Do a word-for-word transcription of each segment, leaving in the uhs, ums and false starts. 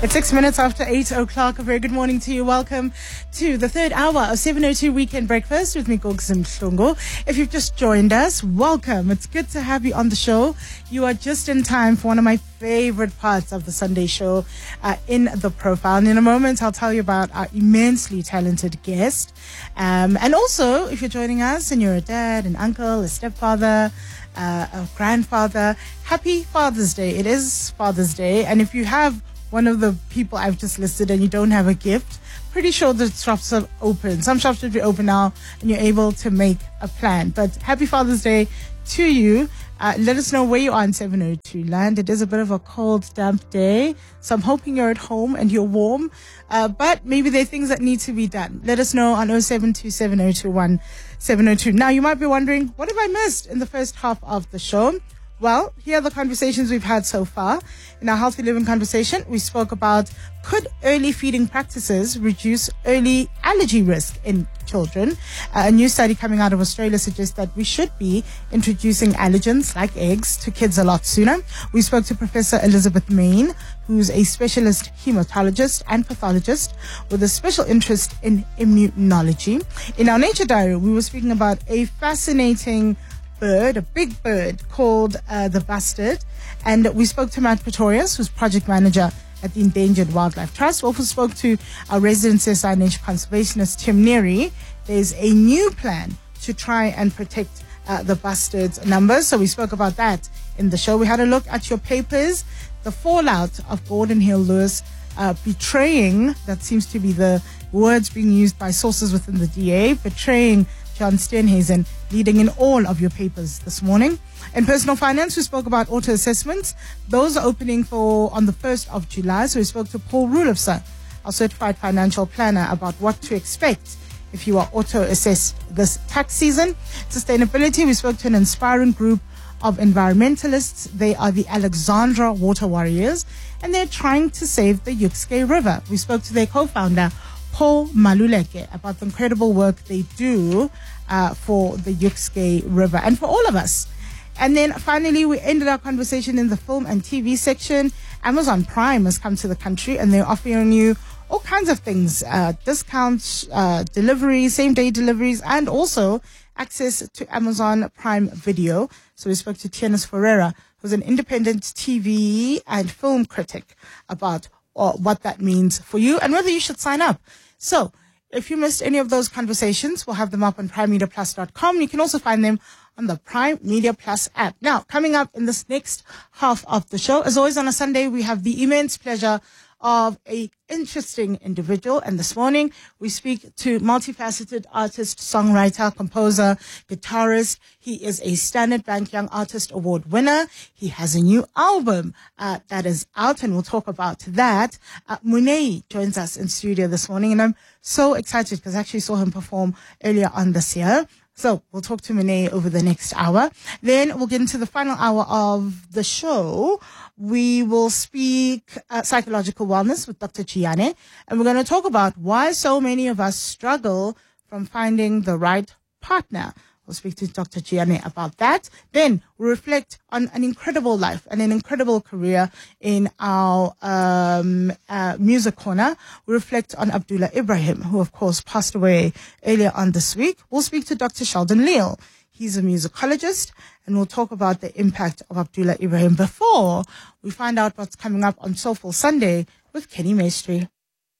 It's six minutes after eight o'clock. A very good morning to you. Welcome to the third hour of seven oh two Weekend Breakfast with me, Gogzim Mhlungu. If you've just joined us, welcome. It's good to have you on the show. You are just in time for one of my favorite parts of the Sunday show, uh, in the profile. And in a moment, I'll tell you about our immensely talented guest. Um, and also, if you're joining us and you're a dad, an uncle, a stepfather, uh, a grandfather, happy Father's Day. It is Father's Day. And if you have one of the people I've just listed and you don't have a gift, pretty sure the shops are open. Some shops should be open now and you're able to make a plan. But happy Father's Day to you. Uh, let us know where you are in seven oh two land. It is a bit of a cold, damp day, so I'm hoping you're at home and you're warm. Uh, but maybe there are things that need to be done. Let us know on oh seven two seven oh two one seven oh two. Now, you might be wondering, what have I missed in the first half of the show? Well, here are the conversations we've had so far. In our Healthy Living conversation, we spoke about, could early feeding practices reduce early allergy risk in children? Uh, a new study coming out of Australia suggests that we should be introducing allergens like eggs to kids a lot sooner. We spoke to Professor Elizabeth Main, who's a specialist hematologist and pathologist with a special interest in immunology. In our Nature Diary, we were speaking about a fascinating bird, a big bird called uh, the bustard. And we spoke to Matt Pretorius, who's project manager at the Endangered Wildlife Trust. We also spoke to our resident C S I nature conservationist, Tim Neary. There's a new plan to try and protect uh, the bustard's numbers. So we spoke about that in the show. We had a look at your papers, the fallout of Gordon Hill Lewis uh, betraying, that seems to be the words being used by sources within the D A, betraying John Steenhuisen, leading in all of your papers this morning. In personal finance, we spoke about auto assessments. Those are opening for on the first of July. So we spoke to Paul Rulofsir, our certified financial planner, about what to expect if you are auto assessed this tax season. Sustainability, we spoke to an inspiring group of environmentalists. They are the Alexandra Water Warriors, and they're trying to save the Yukskay River. We spoke to their co-founder, Paul Maluleke, about the incredible work they do uh, for the Yukskay River and for all of us. And then finally, we ended our conversation in the film and T V section. Amazon Prime has come to the country and they're offering you all kinds of things, uh, discounts, uh, deliveries, same day deliveries, and also access to Amazon Prime Video. So we spoke to Tienes Ferreira, who's an independent T V and film critic, about uh, what that means for you and whether you should sign up. So if you missed any of those conversations, we'll have them up on prime media plus dot com. You can also find them on the Prime Media Plus app. Now, coming up in this next half of the show, as always on a Sunday, we have the immense pleasure of a interesting individual. And this morning, we speak to multifaceted artist, songwriter, composer, guitarist. He is a Standard Bank Young Artist Award winner. He has a new album uh, that is out, and we'll talk about that. Uh, Munei joins us in studio this morning, and I'm so excited because I actually saw him perform earlier on this year. So we'll talk to Munei over the next hour. Then we'll get into the final hour of the show. We will speak uh, psychological wellness with Doctor Chiane, and we're going to talk about why so many of us struggle from finding the right partner. We'll speak to Doctor Chiane about that. Then we'll reflect on an incredible life and an incredible career in our um, uh, music corner. We reflect on Abdullah Ibrahim, who of course passed away earlier on this week. We'll speak to Doctor Sheldon Leal. He's a musicologist, and we'll talk about the impact of Abdullah Ibrahim before we find out what's coming up on Soulful Sunday with Kenny Maestri.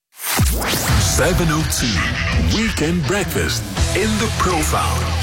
seven oh two Weekend Breakfast in the Profile.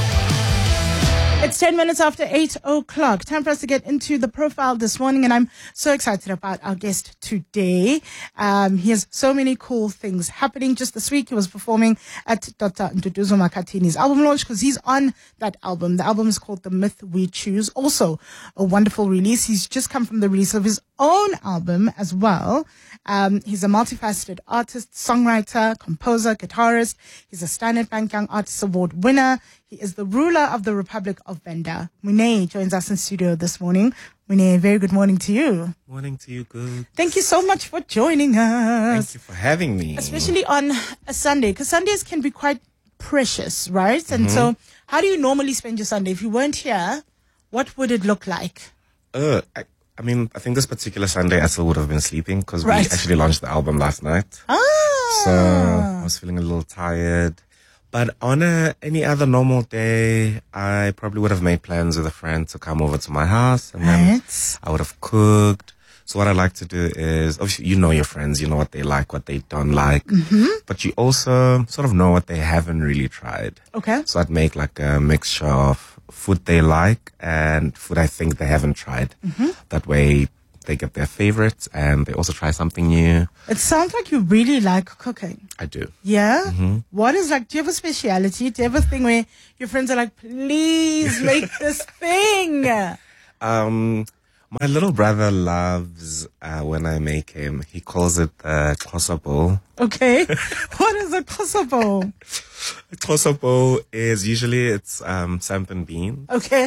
It's ten minutes after eight o'clock. Time for us to get into the profile this morning, and I'm so excited about our guest today. Um, he has so many cool things happening. Just this week, he was performing at Doctor Nduduzo Makatini's album launch because he's on that album. The album is called The Myth We Choose. Also, a wonderful release. He's just come from the release of his own album as well. Um, he's a multifaceted artist, songwriter, composer, guitarist. He's a Standard Bank Young Artist Award winner. He is the ruler of the Republic of Venda. Munei joins us in studio this morning. Munei, very good morning to you. Morning to you, good. Thank you so much for joining us. Thank you for having me. Especially on a Sunday, because Sundays can be quite precious, right? And mm-hmm. so how do you normally spend your Sunday? If you weren't here, what would it look like? Uh, I, I mean, I think this particular Sunday I still would have been sleeping because Right. we actually launched the album last night. Ah. So I was feeling a little tired. But on a, any other normal day, I probably would have made plans with a friend to come over to my house. And then Right. I would have cooked. So what I like to do is, obviously, you know your friends, you know what they like, what they don't like. Mm-hmm. But you also sort of know what they haven't really tried. Okay. So I'd make like a mixture of food they like and food I think they haven't tried. Mm-hmm. That way they get their favorites and they also try something new. It sounds like you really like cooking. I do. Yeah? Mm-hmm. What is like, do you have a speciality? Do you have a thing where your friends are like, please make this thing? Um, my little brother loves uh, when I make him. He calls it uh, Xhosa bowl. Okay. What is a possible? Xhosa bowl is usually it's um, sampan bean Okay.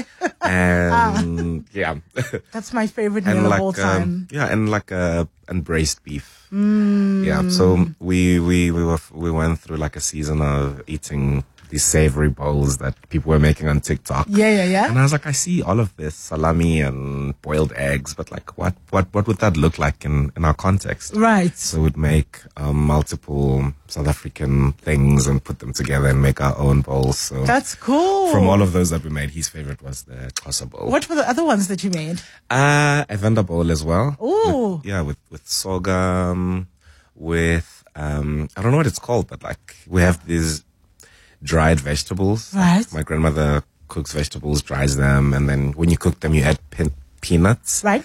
and yeah, That's my favorite meal and of like all time. um, yeah, and like uh, and braised beef. Mm. Yeah, so we we we were we went through like a season of eating these savory bowls that people were making on TikTok. Yeah, yeah, yeah. And I was like, I see all of this salami and boiled eggs, but like, what, what, what would that look like in, in our context? Right. So we'd make um, multiple South African things and put them together and make our own bowls. So That's cool. from all of those that we made, his favorite was the Xhosa bowl. What were the other ones that you made? Uh, a Venda bowl as well. Ooh. With, yeah, with, with sorghum, with, um, I don't know what it's called, but like, we have these dried vegetables. Right. My grandmother cooks vegetables, dries them, and then when you cook them, you add pe- peanuts. Right.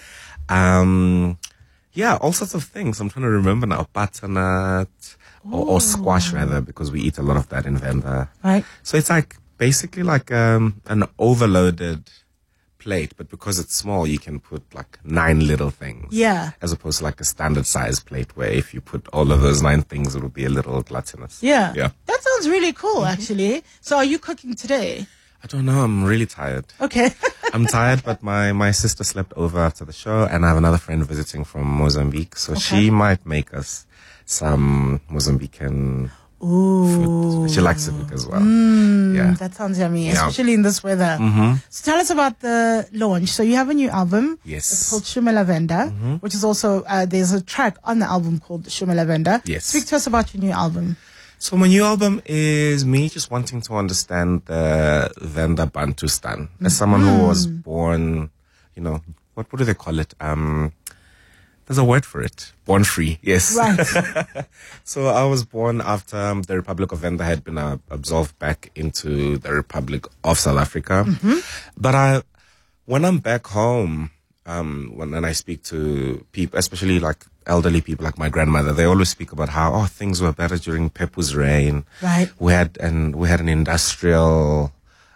Um, yeah, all sorts of things. I'm trying to remember now. Butternut or, or squash rather, because we eat a lot of that in Venda. Right. So it's like basically like um, an overloaded plate, but because it's small, you can put like nine little things. Yeah. As opposed to like a standard size plate where if you put all of those nine things, it would be a little gluttonous. Yeah. Yeah. That sounds really cool, actually. So are you cooking today? I don't know. I'm really tired. Okay. I'm tired, but my, my sister slept over after the show, and I have another friend visiting from Mozambique, so she might make us some Mozambican Ooh. food. She likes to cook as well. Mm, Yeah. That sounds yummy, Yeah. especially in this weather. Mm-hmm. So tell us about the launch. So you have a new album. Yes. It's called Shuma Lavender, Mm-hmm. which is also, uh, there's a track on the album called Shuma Lavender. Yes. Speak to us about your new album. So my new album is me just wanting to understand the Venda Bantustan. As someone who was born, you know, what, what do they call it? Um, there's a word for it. Born free. Yes. Right. So I was born after um, the Republic of Venda had been uh, absolved back into the Republic of South Africa. Mm-hmm. But I, when I'm back home, um, when, when I speak to people, especially like elderly people like my grandmother, they always speak about how, oh, things were better during Pepu's reign. Right. We had, and we had an industrial,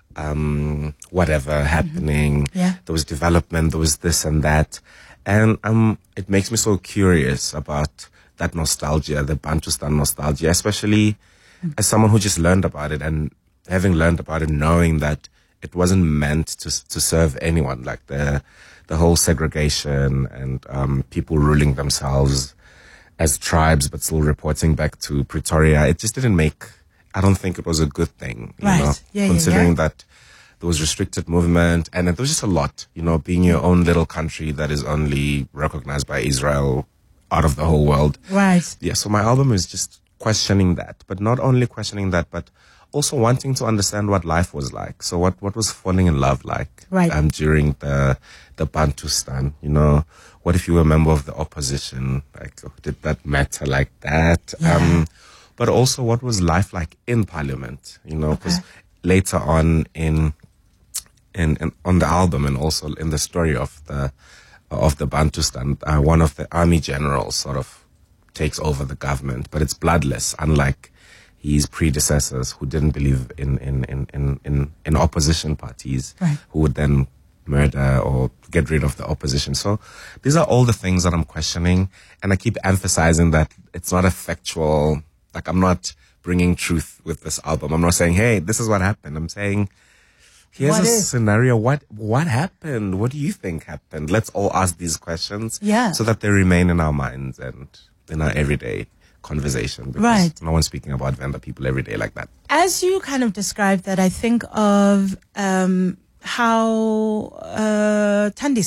um, whatever happening. Yeah. There was development, there was this and that. And, um, it makes me so curious about that nostalgia, the Bantustan nostalgia, especially as someone who just learned about it and having learned about it, knowing that it wasn't meant to, to serve anyone, like the, the whole segregation and, um, people ruling themselves as tribes, but still reporting back to Pretoria. It just didn't make, I don't think it was a good thing, you Right. know, Yeah, yeah, considering yeah. that there was restricted movement and it was just a lot, you know, being your own little country that is only recognized by Israel out of the whole world. Right. Yeah, so my album is just questioning that, but not only questioning that, but also wanting to understand what life was like. So what, what was falling in love like Right. um, during the the Bantustan? You know, what if you were a member of the opposition? Like, did that matter like that? Yeah. Um, but also, what was life like in Parliament? You know, because Okay. later on in, in in on the album and also in the story of the of the Bantustan, uh, one of the army generals sort of takes over the government, but it's bloodless, unlike his predecessors who didn't believe in in in in in, in opposition parties, Right. who would then murder or get rid of the opposition. So these are all the things that I'm questioning, and I keep emphasizing that it's not a factual, like I'm not bringing truth with this album. I'm not saying, hey, this is what happened. I'm saying, here's What a if? scenario. What what happened? What do you think happened? Let's all ask these questions, Yeah. so that they remain in our minds and in our everyday conversation. Because Right. no one's speaking about Venda people every day like that. As you kind of described that, I think of um, how uh, Thandiswa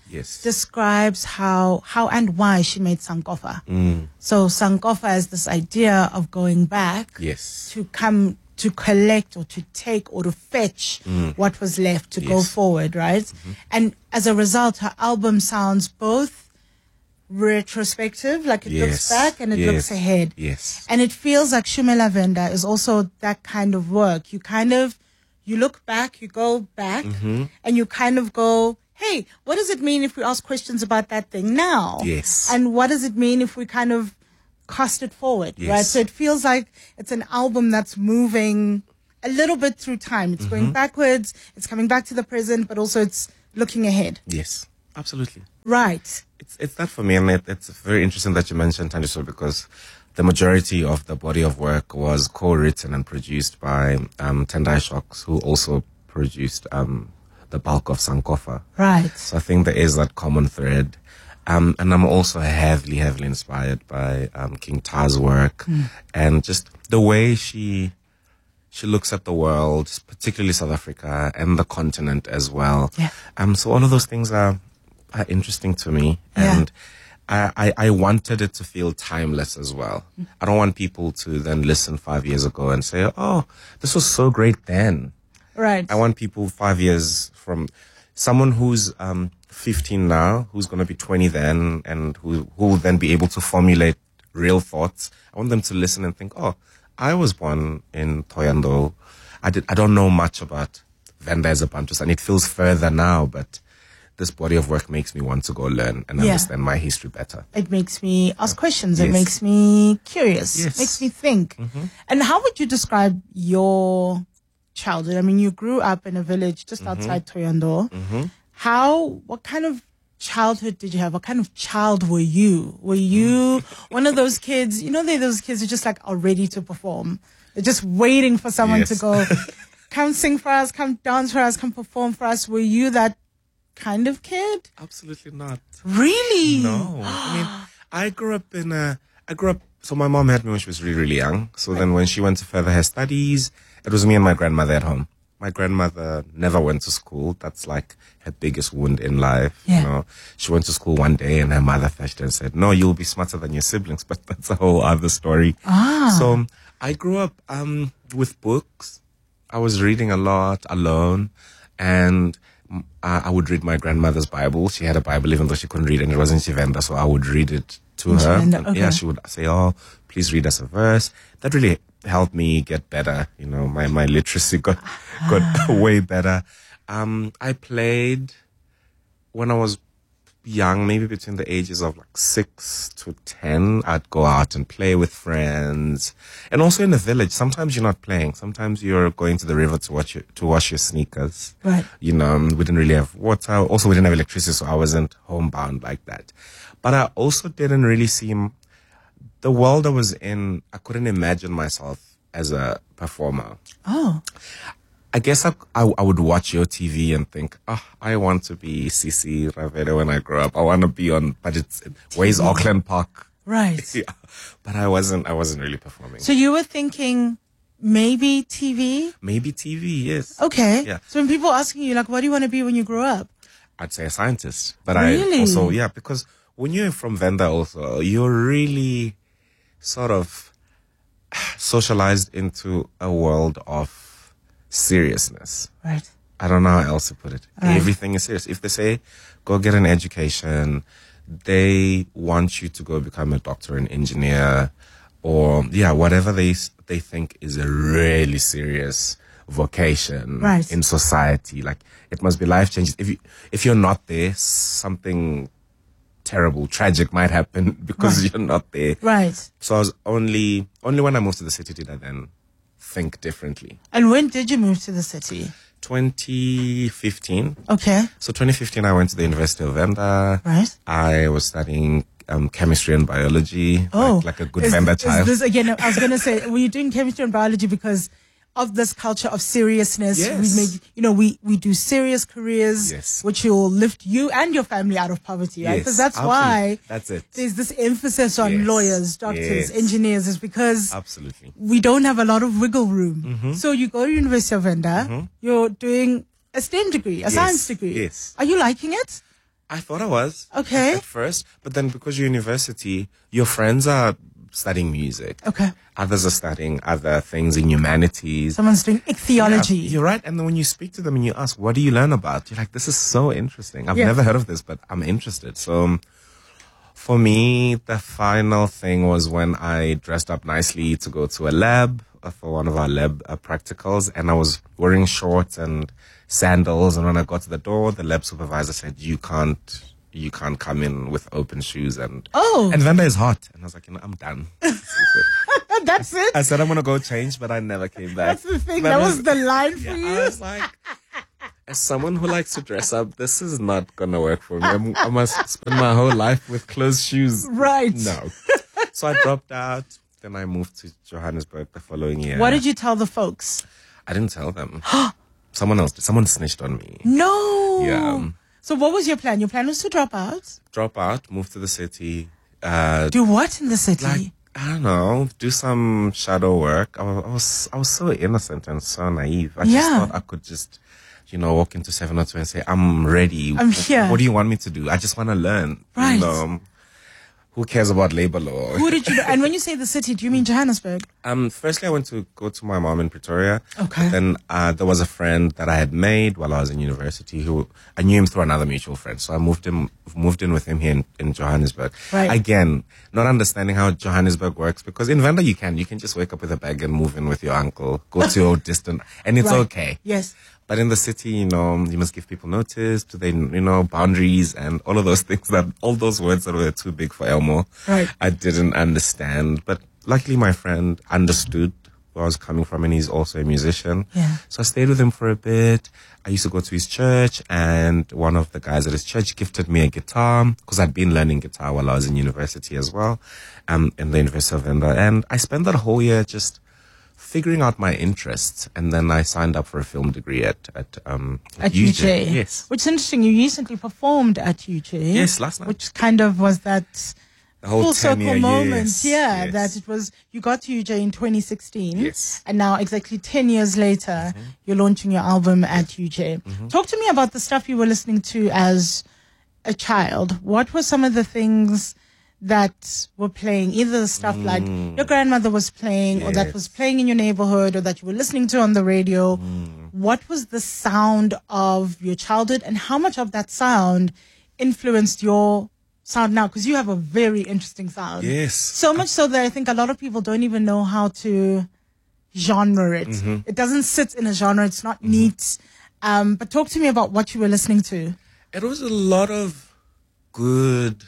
Yes. describes how how and why she made Sankofa. Mm. So Sankofa is this idea of going back Yes. to come to collect or to take or to fetch what was left to go Yes. forward, right? Mm-hmm. And as a result, her album sounds both retrospective, like it looks Yes. back and it Yes. looks ahead. Yes. And it feels like Shumela Venda is also that kind of work. You kind of, you look back, you go back, Mm-hmm. and you kind of go, hey, what does it mean if we ask questions about that thing now? Yes. And what does it mean if we kind of cast it forward, Yes. right? So it feels like it's an album that's moving a little bit through time. It's Mm-hmm. going backwards, it's coming back to the present, but also it's looking ahead. Yes. Absolutely. Right. It's it's that for me, and it, it's very interesting that you mentioned Thandiso, because the majority of the body of work was co-written and produced by um, Tendai Shocks, who also produced um, the bulk of Sankofa. Right. So I think there is that common thread. Um, and I'm also heavily, heavily inspired by um, King Ta's work and just the way she she looks at the world, particularly South Africa and the continent as well. Yeah. Um, so all of those things are are interesting to me, Yeah. and I, I I wanted it to feel timeless as well. I don't want people to then listen five years ago and say, "Oh, this was so great then." Right. I want people five years from someone who's um, fifteen now, who's going to be twenty then, and who who will then be able to formulate real thoughts. I want them to listen and think, "Oh, I was born in Thohoyandou. I did. I don't know much about Venda as a Bantus, and it feels further now, but this body of work makes me want to go learn and Yeah. understand my history better." It makes me ask questions. It Yes. makes me curious. Yes. It makes me think. And how would you describe your childhood? I mean, you grew up in a village just outside Thohoyandou. How, what kind of childhood did you have? What kind of child were you? Were you one of those kids, you know, they're those kids who just like are ready to perform. They're just waiting for someone to Yes. go, come sing for us, come dance for us, come perform for us. Were you that kind of kid? Absolutely not. Really? No. I mean, I grew up in a, I grew up, so my mom had me when she was really, really young. So then when she went to further her studies, it was me and my grandmother at home. My grandmother never went to school. That's like her biggest wound in life. Yeah. You know, she went to school one day and her mother fetched her and said, "No, you'll be smarter than your siblings." But that's a whole other story. Ah. So I grew up um, with books. I was reading a lot alone, and mm, I I would read my grandmother's Bible. She had a Bible even though she couldn't read, and it was in Tshivenda, so I would read it to In her. Tshivenda, And, okay. Yeah, she would say, "Oh, please read us a verse." That really helped me get better. You know, my, my literacy got got way better. Um, I played when I was young, maybe between the ages of like six to ten. I'd go out and play with friends, and also in the village. Sometimes you're not playing. Sometimes you're going to the river to watch your, to wash your sneakers. Right. You know, we didn't really have water. Also, we didn't have electricity, so I wasn't homebound like that. But I also didn't really seem the world I was in. I couldn't imagine myself as a performer. Oh. I guess I, I, I would watch your T V and think, oh, I want to be Sisi Ravere when I grow up. I want to be on, but it's, where's Auckland Park? Right. Yeah. But I wasn't, I wasn't really performing. So you were thinking maybe T V? Maybe T V, yes. Okay. Yeah. So when people are asking you, like, what do you want to be when you grow up? I'd say a scientist. But Really? I also, yeah, because when you're from Venda also, you're really sort of socialized into a world of seriousness. Right. I don't know how else to put it. Right. Everything is serious. If they say, go get an education, they want you to go become a doctor, an engineer, or, yeah, whatever they they think is a really serious vocation Right. in society. Like, it must be life-changing. If, you, if you're not there, something terrible, tragic might happen because Right. you're not there. Right. So I was only, only when I moved to the city did I then think differently. And when did you move to the city? twenty fifteen. Okay. So twenty fifteen, I went to the University of Venda. Right. I was studying um, chemistry and biology, Oh. like, like a good is, Venda is child. this, again, I was going to say, were you doing chemistry and biology because of this culture of seriousness? Yes. We make, you know, we, we do serious careers, Yes. which will lift you and your family out of poverty, right? Yes, Because that's absolutely. why That's it. there's this emphasis on Yes. lawyers, doctors, Yes. engineers, is because Absolutely. we don't have a lot of wiggle room. Mm-hmm. So you go to University of Venda, you're doing a STEM degree, a Yes, science degree. yes. Are you liking it? I thought I was. Okay. At, at first. But then because you're university, your friends are studying music. Okay. Others are studying other things in humanities. Someone's doing ichthyology. Yeah, you're right. And then when you speak to them and you ask, what do you learn about? You're like, this is so interesting. I've Yeah. never heard of this, but I'm interested. So um, for me, the final thing was when I dressed up nicely to go to a lab uh, for one of our lab uh, practicals. And I was wearing shorts and sandals. And when I got to the door, the lab supervisor said, you can't, you can't come in with open shoes. And, Oh. and Venda is hot. And I was like, you know, I'm done. That's it. I said I'm gonna go change, but I never came back. That's the thing. That, was, the line for yeah, you. I was like, as someone who likes to dress up, this is not gonna work for me. I'm, I must spend my whole life with closed shoes. Right. No. So I dropped out. Then I moved to Johannesburg the following year. What did you tell the folks? I didn't tell them. Someone else. Someone snitched on me. No. Yeah. So what was your plan? Your plan was to drop out? Drop out. Move to the city. Uh, Do what in the city? like I don't know, do some shadow work. I was, I was, I was so innocent and so naive. I just Yeah. thought I could just, you know, walk into seven oh two and say, I'm ready. I'm Wh- here. What do you want me to do? I just want to learn. Right. You know, who cares about labor law? Who did you, and when you say the city, do you mean Johannesburg? Um, firstly, I went to go to my mom in Pretoria. Okay. But then uh, there was a friend that I had made while I was in university who I knew him through another mutual friend. So I moved him, moved in with him here in, in Johannesburg. Right. Again, not understanding how Johannesburg works because in Venda you can, you can just wake up with a bag and move in with your uncle, go to your distant, and it's Right. okay. Yes. But in the city, you know, you must give people notice, do they, you know, boundaries and all of those things that, all those words that were too big for Elmo. Right. I didn't understand. But luckily my friend understood where I was coming from and he's also a musician. Yeah. So I stayed with him for a bit. I used to go to his church and one of the guys at his church gifted me a guitar because I'd been learning guitar while I was in university as well, um, in the University of Venda. And I spent that whole year just figuring out my interests, and then I signed up for a film degree at at um At U J. Yes, Which is interesting. You recently performed at U J. Yes, last night. Which kind of was that the whole full ten-year, circle moment. yes, yeah. yes. That it was, you got to U J in twenty sixteen. Yes. And now exactly ten years later, Mm-hmm. you're launching your album at U J. Talk to me about the stuff you were listening to as a child. What were some of the things that were playing, either the stuff like your grandmother was playing or that Mm. Yes. was playing in your neighborhood or that you were listening to on the radio? Mm. What was the sound of your childhood and how much of that sound influenced your sound now? Because you have a very interesting sound. Yes. So much so that I think a lot of people don't even know how to genre it. Mm-hmm. It doesn't sit in a genre. It's not neat. Um, but talk to me about what you were listening to. It was a lot of good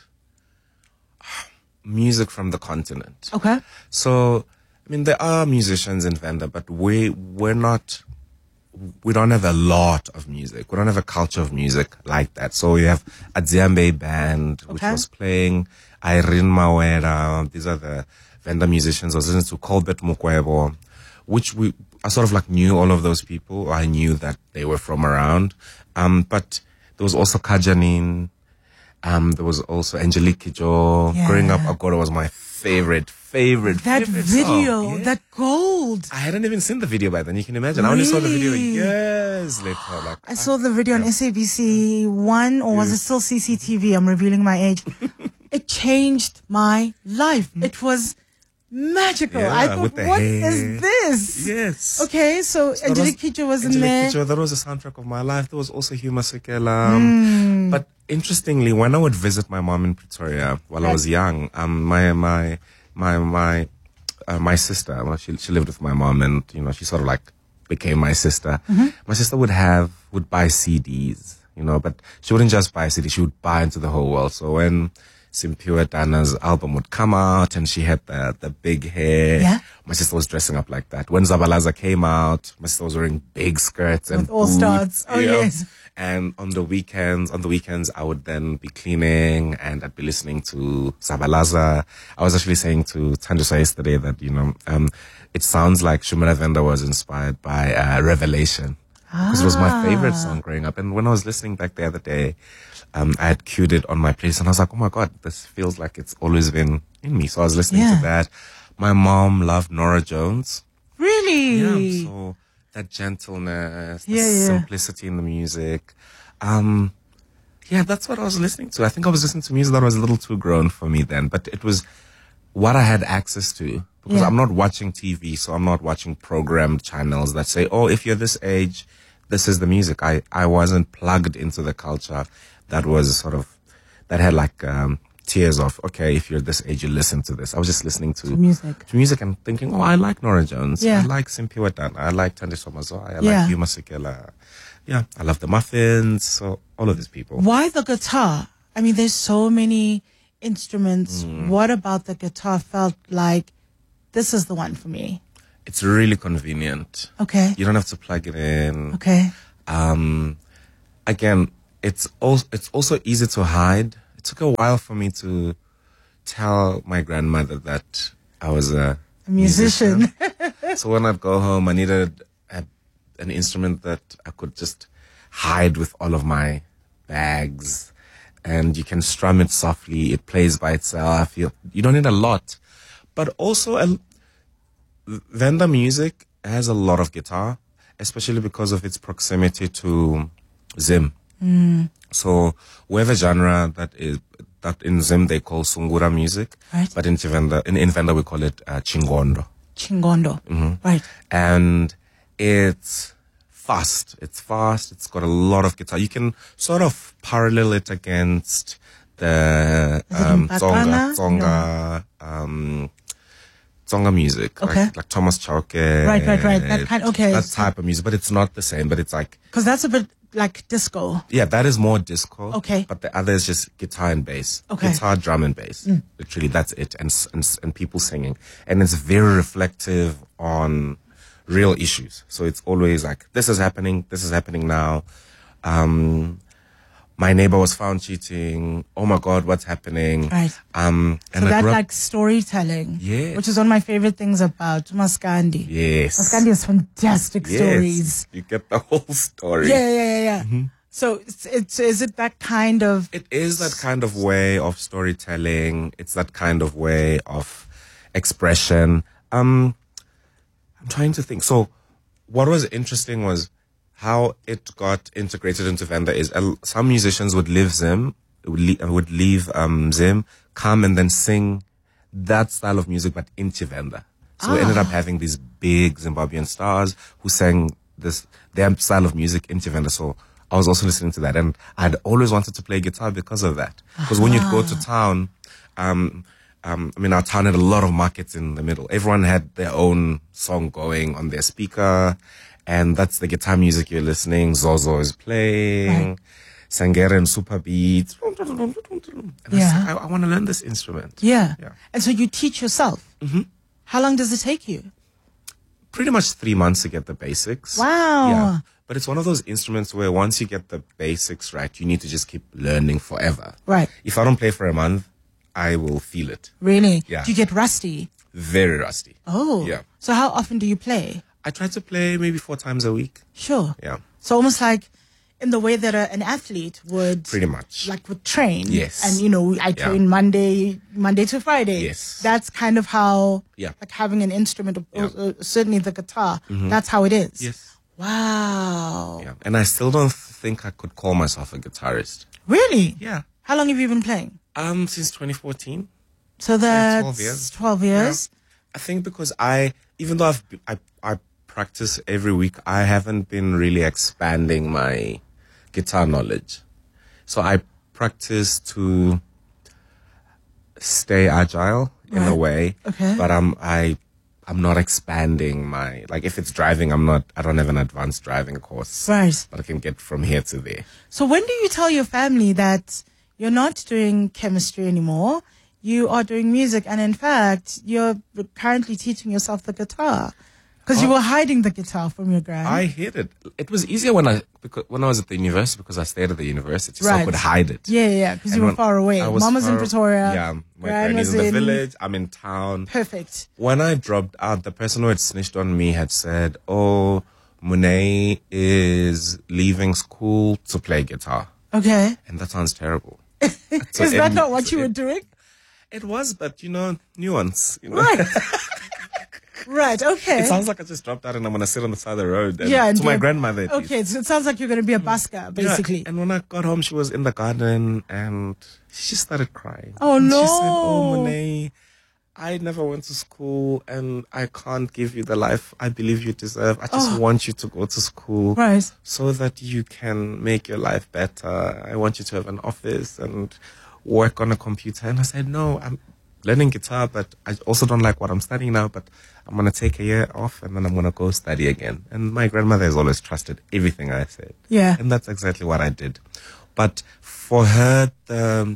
music from the continent. Okay. So, I mean, there are musicians in Venda, but we we're not. We don't have a lot of music. We don't have a culture of music like that. So you have a Dziambe band, which Okay. was playing Irene Mawera. These are the Venda musicians. I was listening to Colbert Mukwebo, which we, I sort of like knew all of those people. I knew that they were from around. Um, but there was also Kajanin. Um, there was also Angelique Kidjo. Yeah. Growing up, Agora was my favorite, favorite, That favorite video, song. Yeah. that gold. I hadn't even seen the video by then. You can imagine. I only saw the video Really? years later. Like, I saw the video on S A B C one, or was it still C C T V? I'm revealing my age. It changed my life. It was magical. Yeah, I thought, with the what hair. is this? yes. Okay, so That Angelique Kidjo was in Angelique there. Kidjo, that was the soundtrack of my life. There was also Hugh Masekela. Hmm. But interestingly, when I would visit my mom in Pretoria while I was young, um, my my my my uh, my sister, well, she she lived with my mom, and you know, she sort of like became my sister. Mm-hmm. My sister would have would buy C Ds, you know, but she wouldn't just buy C Ds; she would buy into the whole world. So when Simphiwe Dana's album would come out and she had the, the big hair. Yeah. My sister was dressing up like that. When Zabalaza came out, my sister was wearing big skirts and With all boots, studs. Oh, you know. yes. And on the weekends, on the weekends, I would then be cleaning and I'd be listening to Zabalaza. I was actually saying to Tandisa yesterday that, you know, um, it sounds like Shumira Venda was inspired by uh, Revelation. Because it was my favorite song growing up. And when I was listening back the other day, um, I had queued it on my playlist and I was like, oh my God, this feels like it's always been in me. So I was listening Yeah. to that. My mom loved Nora Jones. Really? Yeah. So that gentleness, the Yeah, yeah. simplicity in the music. Um, Yeah, that's what I was listening to. I think I was listening to music that was a little too grown for me then, but it was what I had access to. Because Yeah. I'm not watching T V, so I'm not watching programmed channels that say, oh, if you're this age, this is the music. I, I wasn't plugged into the culture that was sort of, that had like um, tiers of, okay, if you're this age, you listen to this. I was just listening to, To music. to music and thinking, oh, I like Nora Jones. Yeah. I like Simpiwe Dana. I like Tande Somazoa. I Yeah. like Yuma Sekela. Yeah, I love the Muffins. So all of these people. Why the guitar? I mean, there's so many instruments. Mm. What about the guitar felt like this is the one for me? It's really convenient. Okay. You don't have to plug it in. Okay. Um, again, it's also, it's also easy to hide. It took a while for me to tell my grandmother that I was a, A musician. So when I'd go home, I needed a, an instrument that I could just hide with all of my bags, and you can strum it softly. It plays by itself. You, you don't need a lot, but also a, Venda music has a lot of guitar, especially because of its proximity to Zim. Mm. So we have a genre that is that in Zim they call Sungura music, Right. but in Chivenda, in, in Venda we call it uh, Chingondo. Chingondo. Mm-hmm. Right. And it's fast. It's fast. It's got a lot of guitar. You can sort of parallel it against the Is it um, in Tsonga, Bakana? Tsonga, um, Tsonga music, Okay. like, like Thomas Chauke. Right, right, right. That kind- okay. That type of music, but it's not the same. But it's like, Because that's a bit like disco. yeah, that is more disco. Okay. But the other is just guitar and bass. Okay. Mm. Guitar, drum, and bass. Literally, that's it. And, s- and s- and people singing, and it's very reflective on real issues. So it's always like, this is happening. This is happening now. Um, my neighbor was found cheating. Oh my God, what's happening? Right. Um, and So I that grew up- like storytelling. Yes. Which is one of my favorite things about Maskandi. yes, Maskandi has fantastic yes. stories. You get the whole story. Yeah, yeah, yeah, yeah. So it's, it's, is it that kind of, It is that kind of way of storytelling. It's that kind of way of expression. Um, I'm trying to think. So what was interesting was how it got integrated into Venda is uh, some musicians would leave Zim, would leave, would leave um, Zim, come and then sing that style of music, but into Venda. So we ended up having these big Zimbabwean stars who sang this, their style of music into Venda. So I was also listening to that, and I'd always wanted to play guitar because of that. Because when you'd go to town, um, um, I mean, our town had a lot of markets in the middle. Everyone had their own song going on their speaker, and that's the guitar music you're listening. Zozo is playing, Right. Sangere and Super Beats. And I Yeah. said, I, I want to learn this instrument. yeah. Yeah. And so you teach yourself. Mm-hmm. How long does it take you? Pretty much three months to get the basics. Wow. Yeah. But it's one of those instruments where once you get the basics right, you need to just keep learning forever. Right. If I don't play for a month, I will feel it. Really? Yeah. Do you get rusty? Very rusty. Oh. Yeah. So how often do you play? I try to play maybe four times a week. Sure. Yeah. So almost like in the way that a, an athlete would Pretty much. like would train. Yes. And you know, I Yeah. train Monday, Monday to Friday. Yes. That's kind of how, Yeah. like having an instrument, uh, Yeah. Mm-hmm. uh, certainly the guitar, that's how it is. Yes. Wow. Yeah. And I still don't think I could call myself a guitarist. Really? Yeah. How long have you been playing? Um, since twenty fourteen. So that's twelve years. twelve years. I think because I, even though I've, I, I practice every week, I haven't been really expanding my guitar knowledge. So I practice to stay agile in a Right. way. Okay. But I'm, I, I'm not expanding my, like if it's driving, I'm not, I don't have an advanced driving course. Right. But I can get from here to there. So when do you tell your family that you're not doing chemistry anymore? You are doing music, and in fact, you're currently teaching yourself the guitar because you were hiding the guitar from your grand. I hid it. It was easier when I, because, when I was at the university because I stayed at the university. So I Right. could hide it. yeah, yeah, because you And were when far away. I was Mama's in far- Pretoria. Yeah, my Gran granny's was in the in- village. I'm in town. Perfect. When I dropped out, the person who had snitched on me had said, "Oh, Monet is leaving school to play guitar," Okay. and that sounds terrible. Is So that it- not what you it- were doing? It was, but you know, nuance. You know? Right. Right, okay. It sounds like I just dropped out and I'm going to sit on the side of the road. And yeah, and to my do- grandmother. at least. Okay, so it sounds like you're going to be a busker, basically. Yeah, and when I got home, she was in the garden and she just started crying. Oh, and no. She said, oh, Monet, I never went to school and I can't give you the life I believe you deserve. I just Oh. want you to go to school Right. so that you can make your life better. I want you to have an office and work on a computer. And I said, no, I'm learning guitar, but I also don't like what I'm studying now, but I'm going to take a year off and then I'm going to go study again. And my grandmother has always trusted everything I said. Yeah. And that's exactly what I did. But for her, the,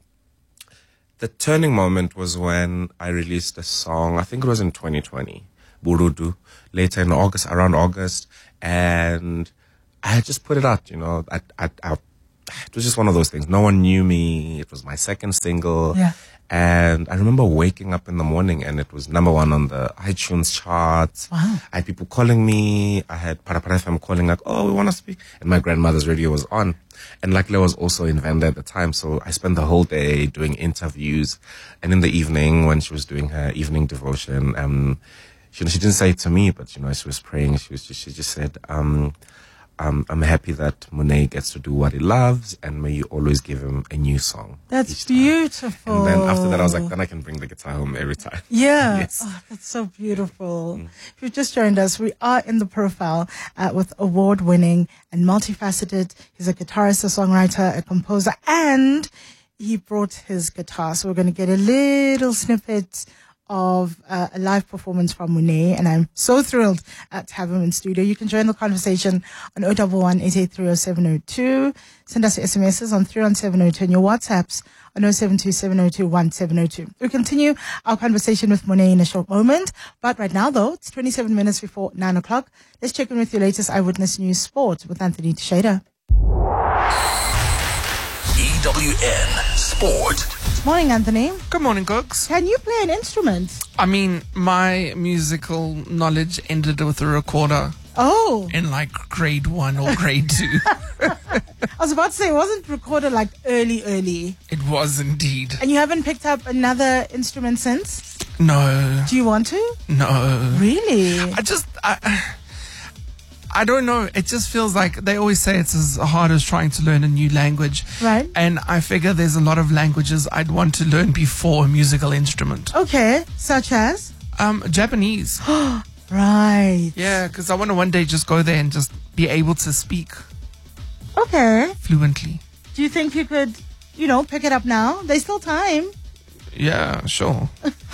the turning moment was when I released a song, I think it was in twenty twenty, Burudu, later in August, around August. And I had just put it out, you know, I, I, I, it was just one of those things. No one knew me. It was my second single. Yeah. And I remember waking up in the morning and it was number one on the iTunes charts. Wow. I had people calling me. I had Parapara F M calling like, oh, we want to speak. And my grandmother's radio was on. And luckily I was also in Venda at the time. So I spent the whole day doing interviews. And in the evening when she was doing her evening devotion, um, she, she didn't say it to me, but, you know, she was praying. She was just, she just said, um, Um, I'm happy that Monet gets to do what he loves, and may you always give him a new song. That's each time. beautiful. And then after that, I was like, then I can bring the guitar home every time. Yeah. Yes. Oh, that's so beautiful. Mm. If you've just joined us, we are in the profile uh, with award-winning and multifaceted. He's a guitarist, a songwriter, a composer, and he brought his guitar. So we're going to get a little snippet of uh, a live performance from Monet, and I'm so thrilled uh, to have him in studio. You can join the conversation on zero one one, eight eight three, zero seven zero two. Send us your S M Ses on three one seven zero two and your WhatsApps on zero seven two seven zero two one seven zero two. We'll continue our conversation with Monet in a short moment, but right now though, it's twenty-seven minutes before nine o'clock. Let's check in with your latest Eyewitness News Sport with Anthony Teixeira. E W N Sport. Morning, Anthony. Good morning, Gooks. Can you play an instrument? I mean, my musical knowledge ended with a recorder Oh, in like grade one or grade two. I was about to say, it wasn't recorded like early, early. It was indeed. And you haven't picked up another instrument since? No, Do you want to? no. Really? I just, I, I don't know. It just feels like they always say it's as hard as trying to learn a new language. Right. And I figure there's a lot of languages I'd want to learn before a musical instrument. Okay, such as? Um, Japanese. Right. Yeah, because I want to one day just go there and just be able to speak Okay. fluently. Do you think you could, you know, pick it up now? There's still time. Yeah, sure.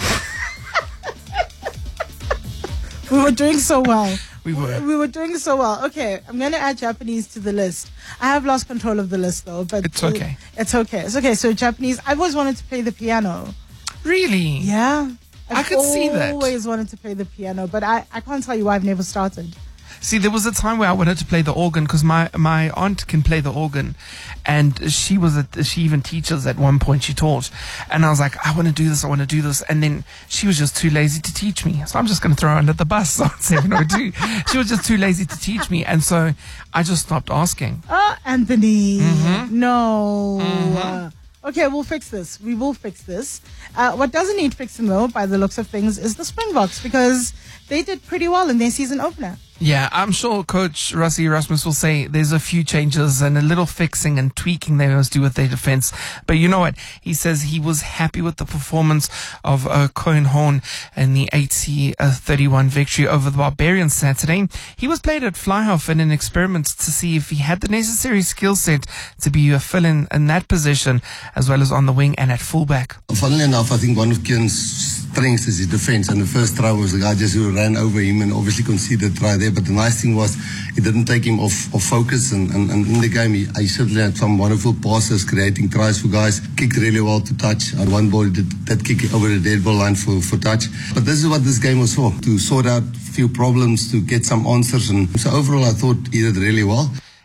We were doing so well. We were. We were doing so well. Okay, I'm going to add Japanese to the list. I have lost control of the list though, but It's okay. It's okay. It's okay. So Japanese, I've always wanted to play the piano. Really? Yeah. I I've could see that. always wanted to play the piano, but I, I can't tell you why I've never started. See, there was a time where I wanted to play the organ because my, my aunt can play the organ, and she was a, she even teaches at one point. She taught, and I was like, I want to do this, I want to do this, and then she was just too lazy to teach me. So I'm just going to throw her under the bus on seven oh two. She was just too lazy to teach me, and so I just stopped asking. Oh, Anthony. Mm-hmm. No. Uh, okay, we'll fix this. We will fix this. Uh, what doesn't need fixing, though, by the looks of things, is the Springboks, because they did pretty well in their season opener. Yeah, I'm sure Coach Rassie Erasmus will say there's a few changes and a little fixing and tweaking they must do with their defense. But you know what? He says he was happy with the performance of uh, Cohen Horn in the eighty thirty-one victory over the Barbarians Saturday. He was played at Flyhoff in an experiment to see if he had the necessary skill set to be a fill-in in that position, as well as on the wing and at fullback. Funnily enough, I think one of Kieran's strengths is his defense, and the first try was the guy just who ran over him and obviously conceded a try there. But the nice thing was it didn't take him off, off focus, and, and, and in the game he, he certainly had some wonderful passes, creating tries for guys, kicked really well to touch. On one ball he did that kick over the dead ball line for, for touch. But this is what this game was for, to sort out a few problems, to get some answers, and so overall I thought he did really well.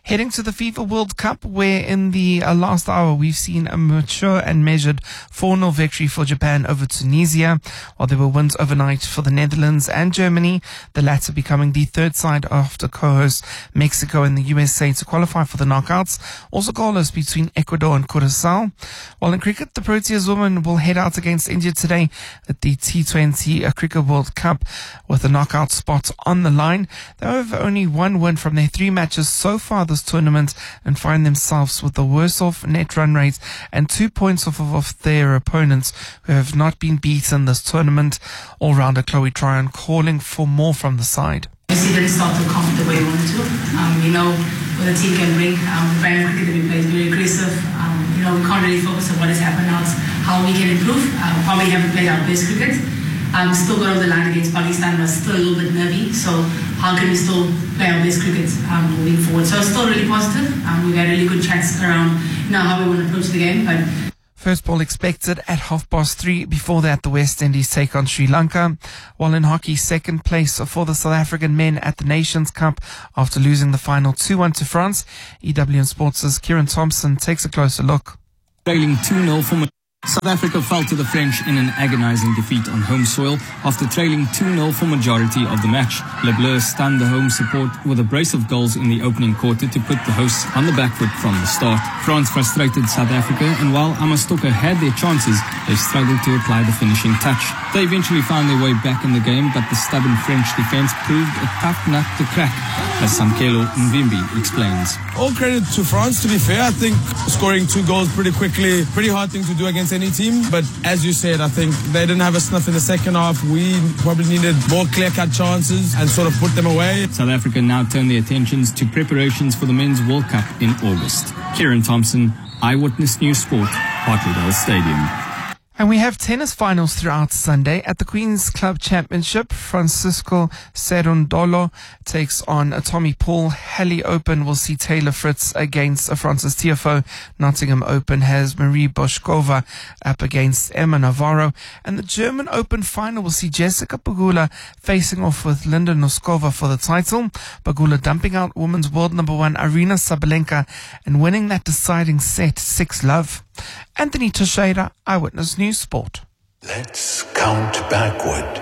Heading to the FIFA World Cup, where in the uh, last hour we've seen a mature and measured four nil victory for Japan over Tunisia, while there were wins overnight for the Netherlands and Germany, the latter becoming the third side after co-hosts Mexico and the U S A to qualify for the knockouts. Also goalless between Ecuador and Curacao. While in cricket, the Proteas women will head out against India today at the T twenty Cricket World Cup with a knockout spot on the line. They have only one win from their three matches so far this tournament and find themselves with the worst off net run rate and two points off of, of their opponents who have not been beaten this tournament. All-rounder Chloe Tryon calling for more from the side. Obviously didn't start to compete the way we wanted to. Um, we know what the team can bring. Um, the brand of cricket that we play is very aggressive. Um, you know, we can't really focus on what has happened now. It's how we can improve. Um, probably haven't played our best cricket. Um, still got over the line against Pakistan, but still a little bit nervy. So how can we still play our best cricket um, moving forward? So it's still really positive. Um, we've had really good chats around, you know, how we want to approach the game. But first ball expected at half past three. Before that, the West Indies take on Sri Lanka. While in hockey, second place for the South African men at the Nations Cup after losing the final two one to France. E W N Sports' Kieran Thompson takes a closer look. Trailing two nil for South Africa fell to the French in an agonizing defeat on home soil after trailing two nil for majority of the match. Le Bleu stunned the home support with a brace of goals in the opening quarter to put the hosts on the back foot from the start. France frustrated South Africa, and while Amastoka had their chances, they struggled to apply the finishing touch. They eventually found their way back in the game, but the stubborn French defense proved a tough nut to crack, as Samkelo Mvimbi explains. All credit to France, to be fair. I think scoring two goals pretty quickly, pretty hard thing to do against any team. But as you said, I think they didn't have a snuff in the second half. We probably needed more clear-cut chances and sort of put them away. South Africa now turn their attentions to preparations for the Men's World Cup in August. Kieran Thompson, Eyewitness News Sport, Hartleydale Stadium. And we have tennis finals throughout Sunday. At the Queen's Club Championship, Francisco Cerundolo takes on Tommy Paul. Halle Open will see Taylor Fritz against Francis Tiafoe. Nottingham Open has Marie Boshkova up against Emma Navarro. And the German Open final will see Jessica Pegula facing off with Linda Noskova for the title. Pegula dumping out women's world number one Arina Sabalenka and winning that deciding set six love. Anthony Teixeira, Eyewitness News Sport. Let's count backward.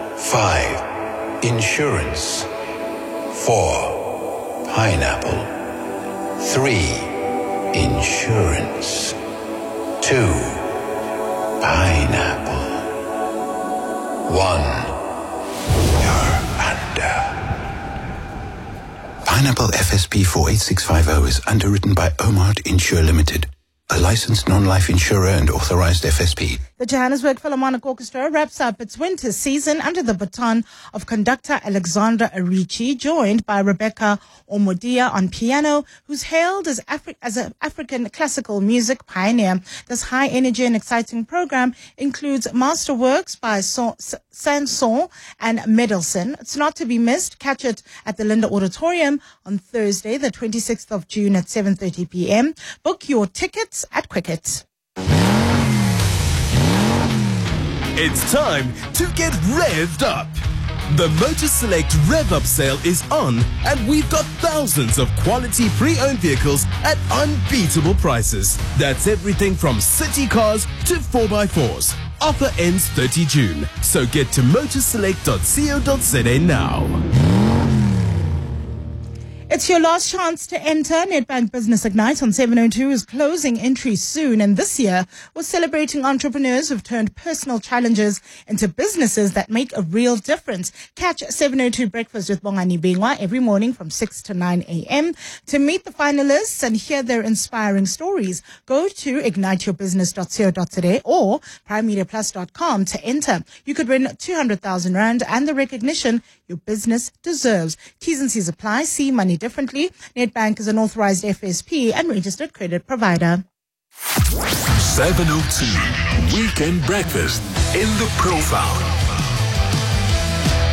Five, insurance. Four, pineapple. Three, insurance. Two, pineapple. One, you're under. Pineapple F S P four eight six five zero is underwritten by Omart Insure Limited, a licensed non-life insurer and authorized F S P. The Johannesburg Philharmonic Orchestra wraps up its winter season under the baton of conductor Alexandra Arichi, joined by Rebecca Omodia on piano, who's hailed as, Afri- as an African classical music pioneer. This high-energy and exciting program includes masterworks by so- Sanson and Mendelssohn. It's not to be missed. Catch it at the Linda Auditorium on Thursday, the twenty-sixth of June at seven thirty p.m. Book your tickets at Quicket. It's time to get revved up. The Motor Select Rev Up sale is on, and we've got thousands of quality pre-owned vehicles at unbeatable prices. That's everything from city cars to four by fours. Offer ends thirtieth of June, so get to motorselect dot co dot za now. It's your last chance to enter. Nedbank Business Ignite on seven oh two is closing entries soon, and this year we're celebrating entrepreneurs who've turned personal challenges into businesses that make a real difference. Catch seven oh two Breakfast with Bongani Bengwa every morning from six to nine a.m. To meet the finalists and hear their inspiring stories, go to ignite your business dot co dot za or prime media plus dot com to enter. You could win two hundred thousand rand and the recognition your business deserves. T's and C's apply. See money differently. Nedbank is an authorized F S P and registered credit provider. seven oh two Weekend Breakfast in the Profile.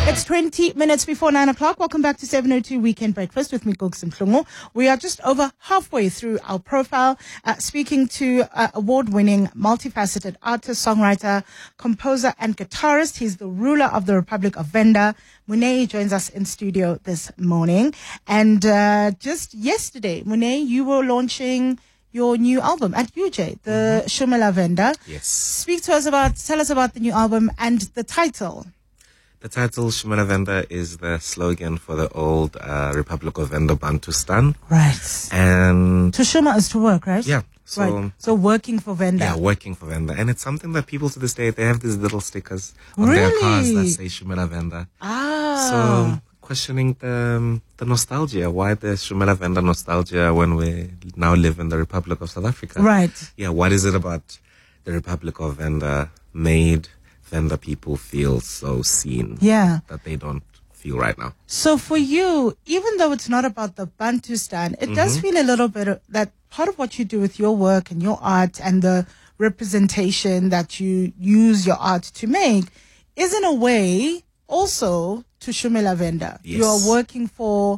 It's twenty minutes before nine o'clock. Welcome back to seven oh two Weekend Breakfast with me, Gugsim Mhlungu. We are just over halfway through our profile, uh, speaking to uh, award-winning, multifaceted artist, songwriter, composer, and guitarist. He's the ruler of the Republic of Venda. Mune joins us in studio this morning. And uh, just yesterday, Mune, you were launching your new album at U J, the mm-hmm. Shumela Venda. Yes. Speak to us about, tell us about the new album and the title. The title, Shumela Venda, is the slogan for the old uh, Republic of Venda Bantustan. Right. And to Shuma is to work, right? Yeah. So, right. So working for Venda. Yeah, working for Venda. And it's something that people to this day, they have these little stickers on really? their cars that say Shumela Venda. Ah. So questioning the, um, the nostalgia. Why the Shumela Venda nostalgia when we now live in the Republic of South Africa? Right. Yeah, what is it about the Republic of Venda made Venda people feel so seen, yeah, that they don't feel right now? So for you, even though it's not about the Bantustan, it mm-hmm. does feel a little bit of, that part of what you do with your work and your art and the representation that you use your art to make is in a way also to Shumela Venda. Yes. You are working for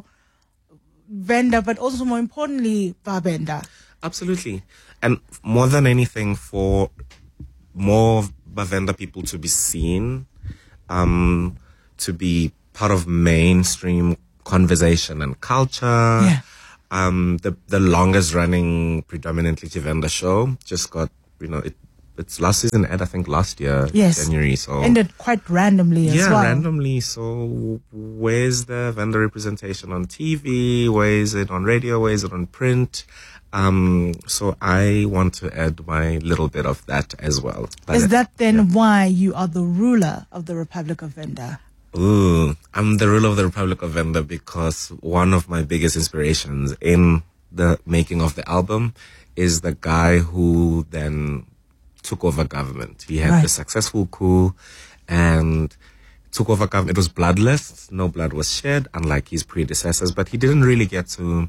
Venda, but also more importantly, Venda. Absolutely. And more than anything, for more Venda people to be seen, um, to be part of mainstream conversation and culture. Yeah. Um, the the longest running predominantly Venda show just got, you know, it it's last season aired, I think last year, yes. January. So ended quite randomly as yeah, well. Yeah, randomly. So where's the Venda representation on T V? Where is it on radio? Where is it on print? Um, so I want to add my little bit of that as well. But is that then yeah. why you are the ruler of the Republic of Venda? Ooh, I'm the ruler of the Republic of Venda because one of my biggest inspirations in the making of the album is the guy who then took over government. He had right. the successful coup and took over government. It was bloodless. No blood was shed, unlike his predecessors, but he didn't really get to,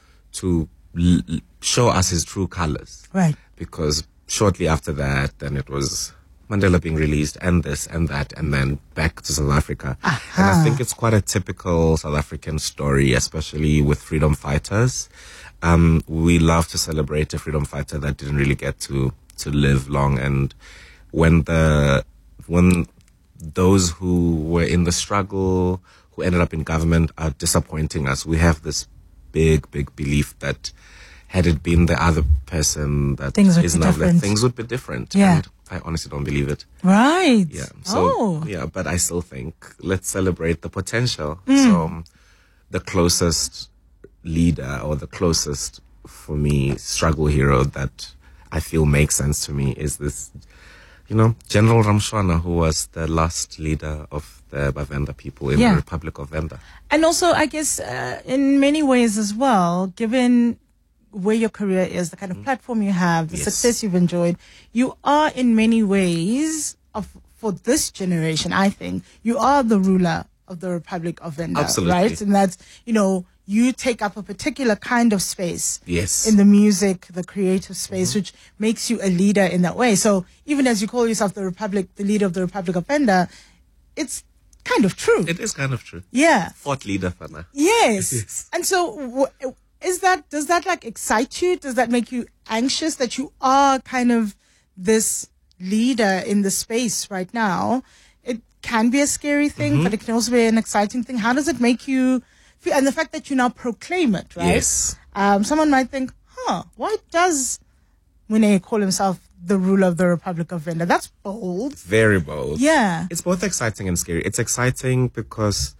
to, L- show us his true colors. Right. Because shortly after that, then it was Mandela being released and this and that and then back to South Africa. Aha. And I think it's quite a typical South African story, especially with freedom fighters. Um, we love to celebrate a freedom fighter that didn't really get to, to live long. And when the, when those who were in the struggle, who ended up in government are disappointing us, we have this big, big belief that had it been the other person that things is now different. things would be different. Yeah. And I honestly don't believe it. Right. Yeah. So, oh. yeah, but I still think let's celebrate the potential. Mm. So um, the closest leader or the closest, for me, struggle hero that I feel makes sense to me is this, you know, General Ramshwana, who was the last leader of the Bavenda people in yeah. the Republic of Venda. And also, I guess, uh, in many ways as well, given where your career is, the kind of platform you have, the yes. success you've enjoyed, you are in many ways, of for this generation, I think, you are the ruler of the Republic of Venda. Absolutely. Right? And that's, you know, you take up a particular kind of space yes. in the music, the creative space, mm-hmm. which makes you a leader in that way. So even as you call yourself the Republic, the leader of the Republic of Venda, it's kind of true. It is kind of true. Yeah. Fourth leader, Fana. Yes. yes. And so w- is that, does that like excite you? Does that make you anxious that you are kind of this leader in the space right now? It can be a scary thing, mm-hmm. but it can also be an exciting thing. How does it make you feel? And the fact that you now proclaim it, right? Yes. Um, someone might think, huh, why does Mune call himself the ruler of the Republic of Venda? That's bold. Very bold. Yeah. It's both exciting and scary. It's exciting because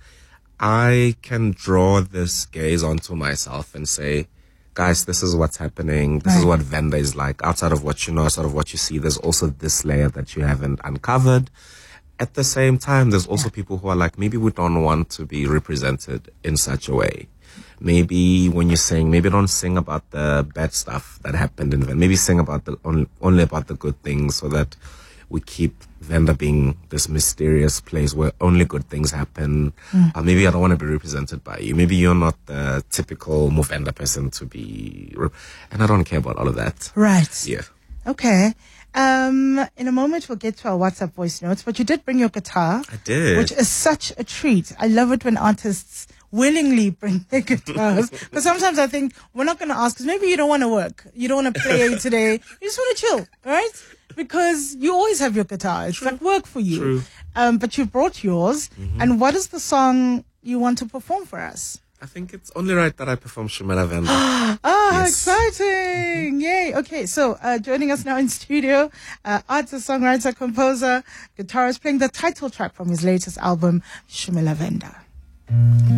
I can draw this gaze onto myself and say, guys, this is what's happening. This right. is what Venda is like. Outside of what you know, outside of what you see, there's also this layer that you haven't uncovered. At the same time, there's also yeah. people who are like, maybe we don't want to be represented in such a way. Maybe when you're saying, maybe don't sing about the bad stuff that happened in Venda. Maybe sing about the only, only about the good things, so that we keep Venda being this mysterious place where only good things happen. Mm. Uh, maybe I don't want to be represented by you. Maybe you're not the typical Movenda person to be, re- and I don't care about all of that. Right. Yeah. Okay. Um, in a moment, we'll get to our WhatsApp voice notes, but you did bring your guitar. I did. Which is such a treat. I love it when artists willingly bring their guitars. Because sometimes I think we're not going to ask, because maybe you don't want to work. You don't want to play today. You just want to chill, right? Because you always have your guitar. It's True. like work for you. True. Um, but you brought yours. Mm-hmm. And what is the song you want to perform for us? I think it's only right that I perform Shumela Venda. Ah, yes. Exciting! Yay! Okay, so uh, joining us now in studio, uh, artist, songwriter, composer, guitarist, playing the title track from his latest album, Shumela Venda.